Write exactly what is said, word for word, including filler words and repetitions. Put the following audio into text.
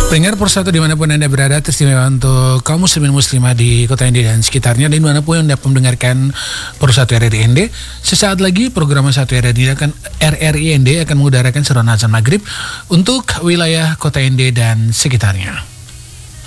Pendengar Persatu dimanapun Anda berada, teristimewa untuk kaum muslimin muslimah di kota N D dan sekitarnya, dan dimanapun Anda mendengarkan Persatu R R I N D. Sesaat lagi program Persatu R R I akan R R I N D akan mengudarakan seruan azan maghrib untuk wilayah kota N D dan sekitarnya.